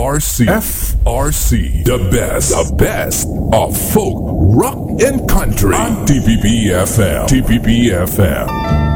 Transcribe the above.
FRC, the best of folk, rock, and country on TPP FM. TPP FM.